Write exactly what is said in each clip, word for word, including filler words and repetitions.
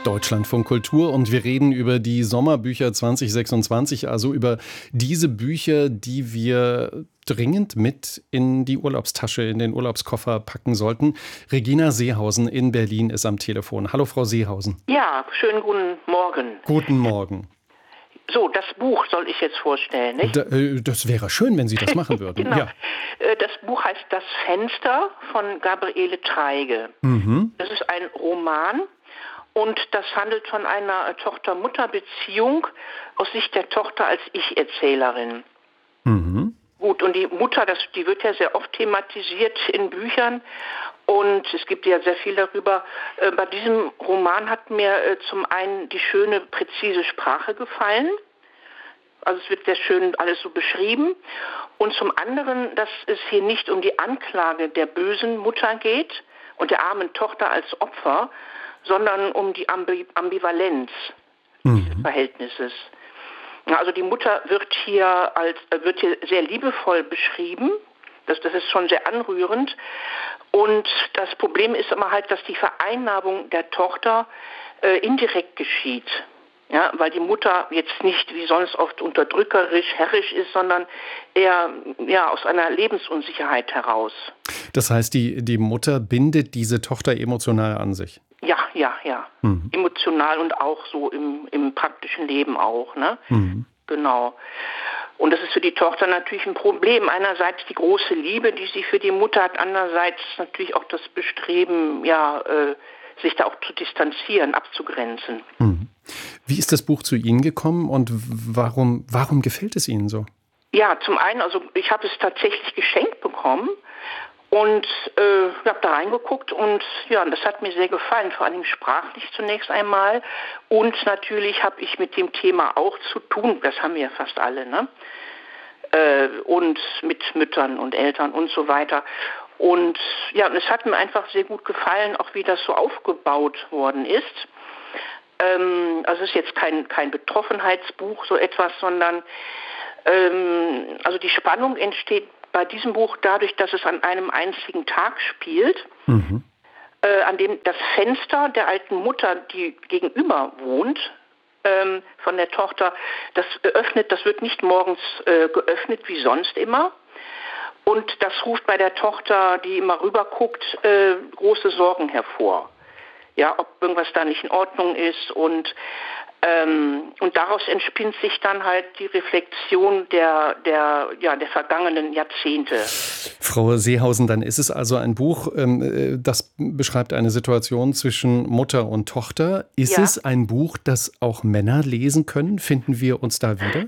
Deutschlandfunk Kultur und wir reden über die Sommerbücher zwanzig sechsundzwanzig, also über diese Bücher, die wir dringend mit in die Urlaubstasche, in den Urlaubskoffer packen sollten. Regina Seehausen in Berlin ist am Telefon. Hallo Frau Seehausen. Ja, schönen guten Morgen. Guten Morgen. So, das Buch soll ich jetzt vorstellen, nicht? Da, äh, das wäre schön, wenn Sie das machen würden. Genau. Ja. Das Buch heißt Das Fenster von Gabriele Teige. Mhm. Das ist ein Roman und das handelt von einer Tochter-Mutter-Beziehung aus Sicht der Tochter als Ich-Erzählerin. Mhm. Gut, und die Mutter, das, die wird ja sehr oft thematisiert in Büchern und es gibt ja sehr viel darüber. Äh, bei diesem Roman hat mir äh, zum einen die schöne, präzise Sprache gefallen. Also es wird sehr schön alles so beschrieben. Und zum anderen, dass es hier nicht um die Anklage der bösen Mutter geht und der armen Tochter als Opfer, sondern um die Ambi- Ambivalenz Mhm. dieses Verhältnisses. Also die Mutter wird hier als wird hier sehr liebevoll beschrieben. Das, das ist schon sehr anrührend. Und das Problem ist immer halt, dass die Vereinnahmung der Tochter äh, indirekt geschieht. Ja, weil die Mutter jetzt nicht wie sonst oft unterdrückerisch, herrisch ist, sondern eher ja, aus einer Lebensunsicherheit heraus. Das heißt, die, die Mutter bindet diese Tochter emotional an sich. Ja, ja, ja. Mhm. Emotional und auch so im, im praktischen Leben auch, ne? Mhm. Genau. Und das ist für die Tochter natürlich ein Problem. Einerseits die große Liebe, die sie für die Mutter hat, andererseits natürlich auch das Bestreben, ja, äh, sich da auch zu distanzieren, abzugrenzen. Mhm. Wie ist das Buch zu Ihnen gekommen und warum, warum gefällt es Ihnen so? Ja, zum einen, also ich habe es tatsächlich geschenkt bekommen und äh, habe da reingeguckt und ja, das hat mir sehr gefallen, vor allem sprachlich zunächst einmal. Und natürlich habe ich mit dem Thema auch zu tun, das haben wir ja fast alle, ne? Äh, und mit Müttern und Eltern und so weiter. Und ja, es hat mir einfach sehr gut gefallen, auch wie das so aufgebaut worden ist. Ähm, also es ist jetzt kein, kein Betroffenheitsbuch, so etwas, sondern ähm, also die Spannung entsteht bei diesem Buch dadurch, dass es an einem einzigen Tag spielt, Mhm. äh, an dem das Fenster der alten Mutter, die gegenüber wohnt, ähm, von der Tochter, das öffnet, das wird nicht morgens äh, geöffnet wie sonst immer. Und das ruft bei der Tochter, die immer rüber guckt, äh, große Sorgen hervor. Ja, ob irgendwas da nicht in Ordnung ist und ähm, und daraus entspinnt sich dann halt die Reflexion der der ja der vergangenen Jahrzehnte. Frau Seehausen, dann ist es also ein Buch, ähm, das beschreibt eine Situation zwischen Mutter und Tochter. Ist Ja. es ein Buch, das auch Männer lesen können? Finden wir uns da wieder?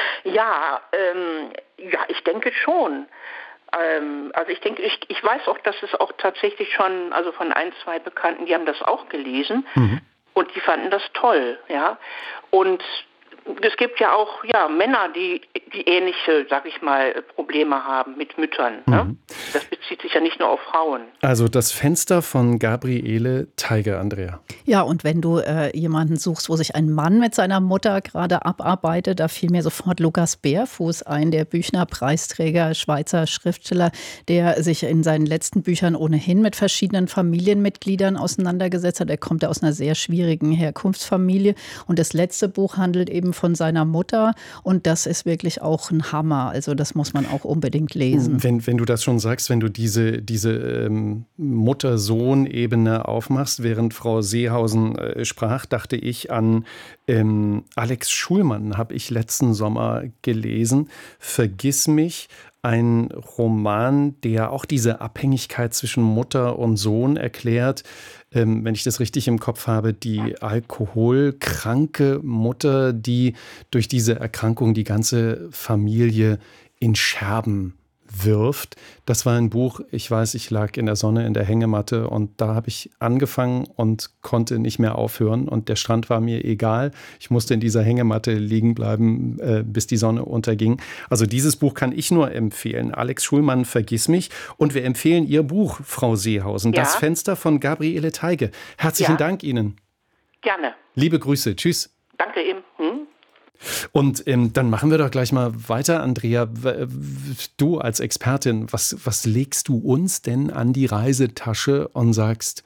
Ja, ähm, ja, ich denke schon. Ähm, also ich denke, ich, ich weiß auch, dass es auch tatsächlich schon, also von ein, zwei Bekannten, die haben das auch gelesen Mhm. und die fanden das toll, ja. Und es gibt ja auch ja Männer, die, die ähnliche, sag ich mal, Probleme haben mit Müttern. Ne? Mhm. Das bezieht sich ja nicht nur auf Frauen. Also das Fenster von Gabriele Teige, Andrea. Ja, und wenn du äh, jemanden suchst, wo sich ein Mann mit seiner Mutter gerade abarbeitet, da fiel mir sofort Lukas Bärfuß ein, der Büchner-Preisträger, Schweizer Schriftsteller, der sich in seinen letzten Büchern ohnehin mit verschiedenen Familienmitgliedern auseinandergesetzt hat. Er kommt ja aus einer sehr schwierigen Herkunftsfamilie und das letzte Buch handelt eben von seiner Mutter und das ist wirklich auch ein Hammer. Also das muss man auch unbedingt lesen. Wenn, wenn du das schon sagst, wenn du diese, diese ähm, Mutter-Sohn-Ebene aufmachst, während Frau Seehausen äh, sprach, dachte ich an ähm, Alex Schulmann, habe ich letzten Sommer gelesen. Vergiss mich, ein Roman, der auch diese Abhängigkeit zwischen Mutter und Sohn erklärt. Ähm, wenn ich das richtig im Kopf habe, die alkoholkranke Mutter, die durch diese Erkrankung die ganze Familie in Scherben wirft. Das war ein Buch, ich weiß, ich lag in der Sonne in der Hängematte und da habe ich angefangen und konnte nicht mehr aufhören und der Strand war mir egal. Ich musste in dieser Hängematte liegen bleiben, äh, bis die Sonne unterging. Also dieses Buch kann ich nur empfehlen. Alex Schulmann, Vergiss mich. Und wir empfehlen Ihr Buch, Frau Seehausen, Ja. Das Fenster von Gabriele Teige. Herzlichen Ja. Dank Ihnen. Gerne. Liebe Grüße. Tschüss. Danke eben. Hm? Und ähm, dann machen wir doch gleich mal weiter, Andrea. W- Du als Expertin, was, was legst du uns denn an die Reisetasche und sagst,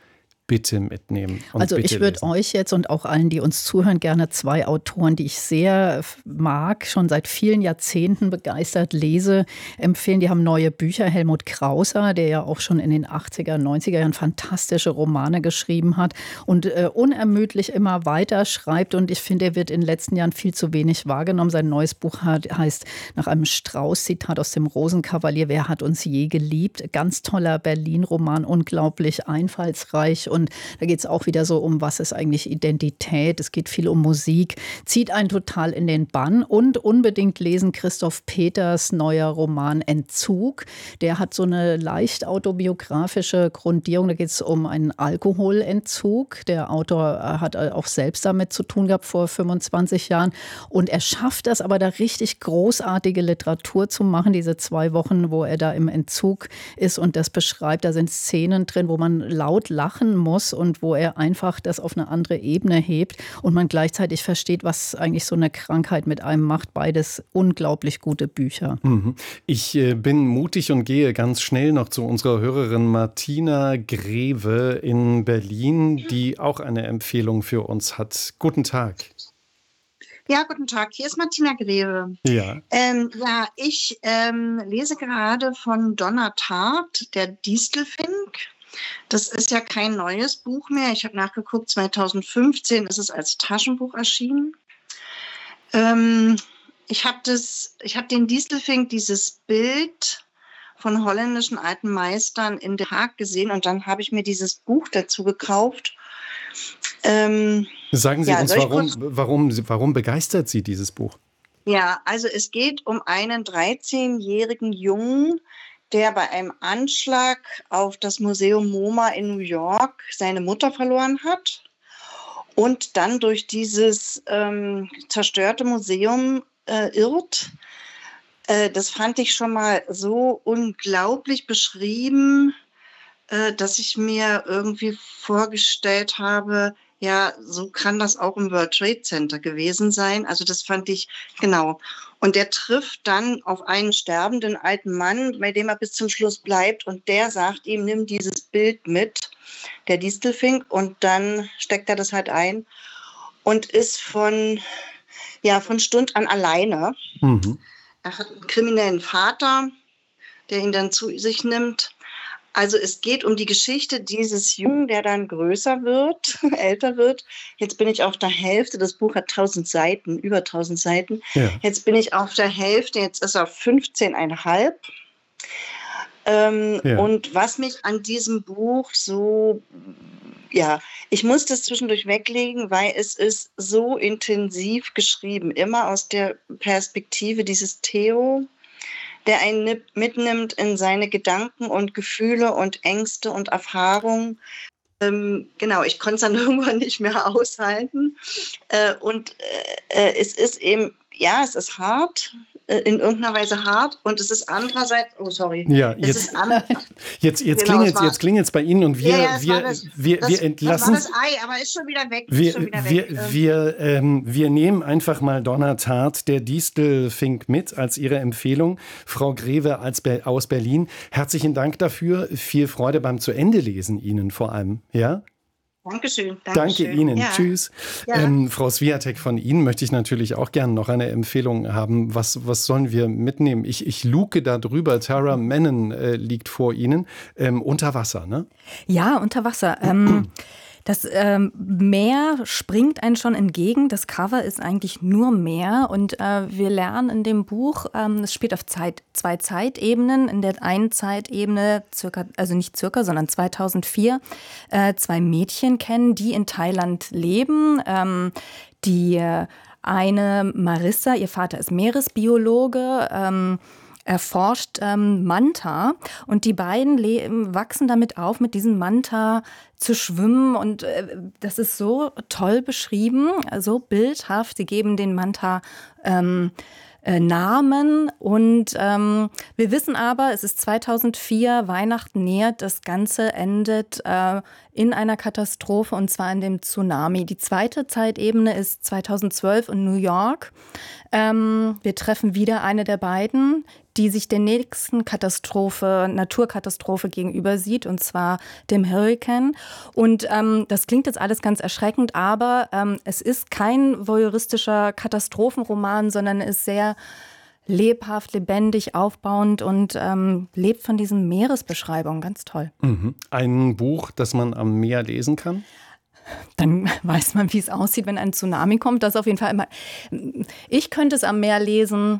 bitte mitnehmen. Und also bitte ich würde lesen. euch jetzt und auch allen, die uns zuhören, gerne zwei Autoren, die ich sehr mag, schon seit vielen Jahrzehnten begeistert lese, empfehlen. Die haben neue Bücher. Helmut Krauser, der ja auch schon in den achtziger, neunziger Jahren fantastische Romane geschrieben hat und äh, unermüdlich immer weiter schreibt. Und ich finde, er wird in den letzten Jahren viel zu wenig wahrgenommen. Sein neues Buch hat, heißt nach einem Strauß-Zitat aus dem Rosenkavalier, Wer hat uns je geliebt? Ganz toller Berlin-Roman, unglaublich einfallsreich. Und da geht es auch wieder so um, was ist eigentlich Identität. Es geht viel um Musik. Zieht einen total in den Bann. Und unbedingt lesen Christoph Peters neuer Roman Entzug. Der hat so eine leicht autobiografische Grundierung. Da geht es um einen Alkoholentzug. Der Autor hat auch selbst damit zu tun gehabt vor fünfundzwanzig Jahren. Und er schafft das aber, da richtig großartige Literatur zu machen. Diese zwei Wochen, wo er da im Entzug ist und das beschreibt. Da sind Szenen drin, wo man laut lachen muss und wo er einfach das auf eine andere Ebene hebt und man gleichzeitig versteht, was eigentlich so eine Krankheit mit einem macht. Beides unglaublich gute Bücher. Mhm. Ich äh, bin mutig und gehe ganz schnell noch zu unserer Hörerin Martina Greve in Berlin, die auch eine Empfehlung für uns hat. Guten Tag. Ja, guten Tag. Hier ist Martina Greve. Ja. Ähm, ja, ich ähm, lese gerade von Donna Tartt, der Distelfink. Das ist ja kein neues Buch mehr. Ich habe nachgeguckt, zweitausendfünfzehn ist es als Taschenbuch erschienen. Ähm, ich habe das, ich habe den Distelfink, dieses Bild von holländischen alten Meistern in Den Haag gesehen und dann habe ich mir dieses Buch dazu gekauft. Ähm, Sagen Sie ja, uns, soll ich warum, kurz- warum, warum begeistert Sie dieses Buch? Ja, also es geht um einen dreizehnjährigen Jungen, der bei einem Anschlag auf das Museum MoMA in New York seine Mutter verloren hat und dann durch dieses ähm, zerstörte Museum äh, irrt. Äh, das fand ich schon mal so unglaublich beschrieben, äh, dass ich mir irgendwie vorgestellt habe, ja, so kann das auch im World Trade Center gewesen sein. Also das fand ich, genau. Und der trifft dann auf einen sterbenden alten Mann, bei dem er bis zum Schluss bleibt. Und der sagt ihm, nimm dieses Bild mit, der Distelfink. Und dann steckt er das halt ein und ist von, ja, von Stund an alleine. Mhm. Er hat einen kriminellen Vater, der ihn dann zu sich nimmt. Also es geht um die Geschichte dieses Jungen, der dann größer wird, älter wird. Jetzt bin ich auf der Hälfte, das Buch hat tausend Seiten, über tausend Seiten. Ja. Jetzt bin ich auf der Hälfte, jetzt ist er fünfzehn Komma fünf. Ähm, Ja. Und was mich an diesem Buch so, ja, ich muss das zwischendurch weglegen, weil es ist so intensiv geschrieben, immer aus der Perspektive dieses Theo, der einen mitnimmt in seine Gedanken und Gefühle und Ängste und Erfahrungen. Ähm, genau, ich konnte es dann irgendwann nicht mehr aushalten. Äh, und äh, es ist eben, ja, es ist hart, äh, in irgendeiner Weise hart. Und es ist andererseits, oh sorry, Ja, es jetzt, ist an, jetzt, jetzt Genau, klingelt es war- jetzt klingelt's bei Ihnen und wir, ja, ja, es wir, war das, wir, das, wir das entlassen. war das Ei, aber ist schon wieder weg. Wir, ist schon wieder wir, weg. Ähm, wir, ähm, wir nehmen einfach mal Donna Tartt, der Distelfink, mit als Ihre Empfehlung. Frau Greve als Be- aus Berlin. Herzlichen Dank dafür. Viel Freude beim Zu-Ende-Lesen Ihnen vor allem. Ja? Dankeschön. Danke Dankeschön. Ihnen. Ja. Tschüss. Ja. Ähm, Frau Swiatek, von Ihnen möchte ich natürlich auch gerne noch eine Empfehlung haben. Was, was sollen wir mitnehmen? Ich, ich luke da drüber. Tara Menon äh, liegt vor Ihnen. Ähm, unter Wasser, ne? Ja, unter Wasser. Ähm, das ähm, Meer springt einen schon entgegen. Das Cover ist eigentlich nur Meer. Und äh, wir lernen in dem Buch, ähm, es spielt auf Zeit, zwei Zeitebenen. In der einen Zeitebene, circa, also nicht circa, sondern zweitausendvier, äh, zwei Mädchen kennen, die in Thailand leben. Ähm, die äh, eine Marissa, ihr Vater ist Meeresbiologe, ähm, erforscht ähm, Manta und die beiden le- wachsen damit auf, mit diesem Manta zu schwimmen und äh, das ist so toll beschrieben, so bildhaft. Sie geben den Manta ähm, äh, Namen und ähm, wir wissen aber, es ist zweitausendvier, Weihnachten nähert, das Ganze endet äh, in einer Katastrophe und zwar in dem Tsunami. Die zweite Zeitebene ist zweitausendzwölf in New York. Ähm, wir treffen wieder eine der beiden, die sich der nächsten Katastrophe, Naturkatastrophe gegenüber sieht, und zwar dem Hurrikan. Und ähm, das klingt jetzt alles ganz erschreckend, aber ähm, es ist kein voyeuristischer Katastrophenroman, sondern ist sehr lebhaft, lebendig, aufbauend und ähm, lebt von diesen Meeresbeschreibungen. Ganz toll. Mhm. Ein Buch, das man am Meer lesen kann? Dann weiß man, wie es aussieht, wenn ein Tsunami kommt. Das auf jeden Fall immer. Ich könnte es am Meer lesen.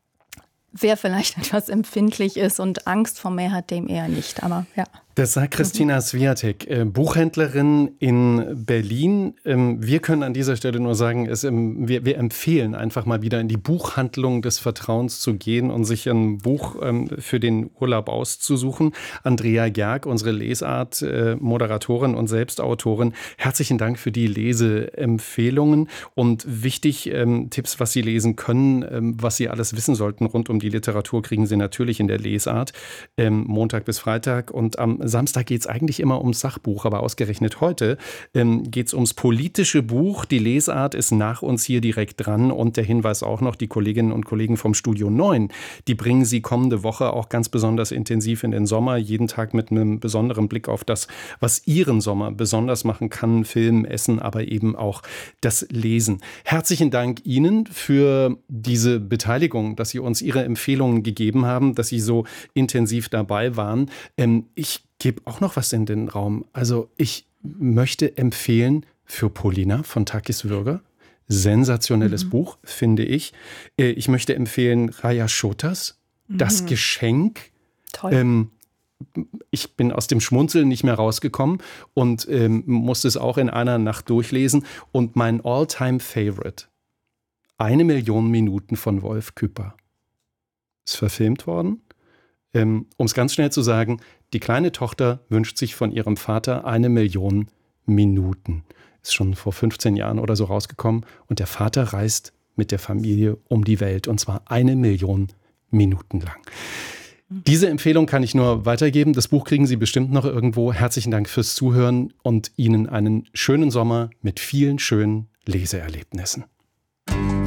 Wer vielleicht etwas empfindlich ist und Angst vor Meer hat, dem eher nicht. Aber ja. Das sagt Christina Swiatek, äh, Buchhändlerin in Berlin. Ähm, wir können an dieser Stelle nur sagen, es, ähm, wir, wir empfehlen einfach mal wieder in die Buchhandlung des Vertrauens zu gehen und sich ein Buch ähm, für den Urlaub auszusuchen. Andrea Gerg, unsere Lesart-Moderatorin äh, und Selbstautorin, herzlichen Dank für die Leseempfehlungen und wichtig, ähm, Tipps, was Sie lesen können, ähm, was Sie alles wissen sollten rund um die Literatur, kriegen Sie natürlich in der Lesart, ähm, Montag bis Freitag, und am Samstag geht es eigentlich immer ums Sachbuch, aber ausgerechnet heute ähm, geht es ums politische Buch. Die Lesart ist nach uns hier direkt dran, und der Hinweis auch noch, die Kolleginnen und Kollegen vom Studio neun, die bringen Sie kommende Woche auch ganz besonders intensiv in den Sommer, jeden Tag mit einem besonderen Blick auf das, was Ihren Sommer besonders machen kann, Film, Essen, aber eben auch das Lesen. Herzlichen Dank Ihnen für diese Beteiligung, dass Sie uns Ihre Empfehlungen gegeben haben, dass Sie so intensiv dabei waren. Ähm, ich gebe auch noch was in den Raum. Also ich möchte empfehlen für Polina von Takis Würger. Sensationelles mhm. Buch, finde ich. Ich möchte empfehlen Raya Shotas, mhm. Das Geschenk. Toll. Ähm, ich bin aus dem Schmunzeln nicht mehr rausgekommen und ähm, musste es auch in einer Nacht durchlesen. Und mein All-Time-Favorite, Eine Million Minuten von Wolf Küpper. Ist verfilmt worden. Ähm, um es ganz schnell zu sagen, die kleine Tochter wünscht sich von ihrem Vater eine Million Minuten. Ist schon vor fünfzehn Jahren oder so rausgekommen. Und der Vater reist mit der Familie um die Welt. Und zwar eine Million Minuten lang. Diese Empfehlung kann ich nur weitergeben. Das Buch kriegen Sie bestimmt noch irgendwo. Herzlichen Dank fürs Zuhören und Ihnen einen schönen Sommer mit vielen schönen Leseerlebnissen.